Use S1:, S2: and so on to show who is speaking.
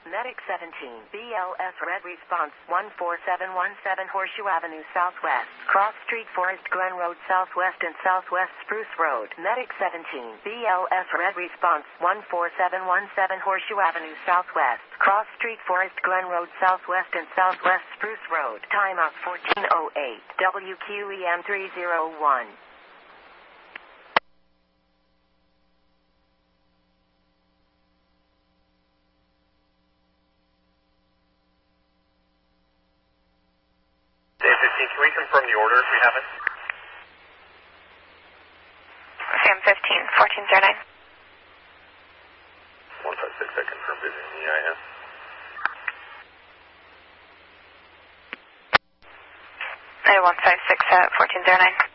S1: Medic 17, BLS Red Response 14717 Horseshoe Avenue Southwest, Cross Street Forest Glen Road Southwest and Southwest Spruce Road. Medic 17, BLS Red Response 14717 Horseshoe Avenue Southwest, Cross Street Forest Glen Road Southwest and Southwest Spruce Road. Timeout 1408, WQEM 301.
S2: Can we confirm the order if we have it?
S3: Sam 15, 1409.
S2: 156, I confirmed it in the EIS.
S3: I 156 1409.